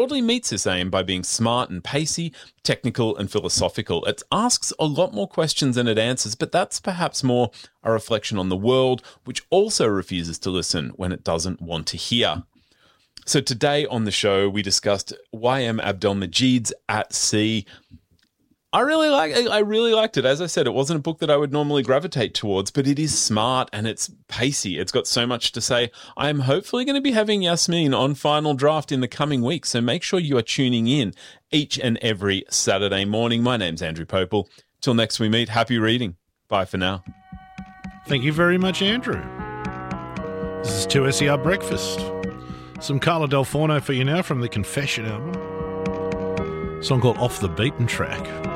broadly meets this aim by being smart and pacey, technical and philosophical. It asks a lot more questions than it answers, but that's perhaps more a reflection on the world, which also refuses to listen when it doesn't want to hear. So today on the show, we discussed Y.M. Abdel-Majid's At Sea. I really liked it. As I said, it wasn't a book that I would normally gravitate towards, but it is smart and it's pacey. It's got so much to say. I am hopefully going to be having Yasmin on Final Draft in the coming weeks, so make sure you are tuning in each and every Saturday morning. My name's Andrew Popel. Till next we meet, happy reading. Bye for now. Thank you very much, Andrew. This is 2SER Breakfast. Some Carla Del Forno for you now from the Confession album. A song called Off the Beaten Track.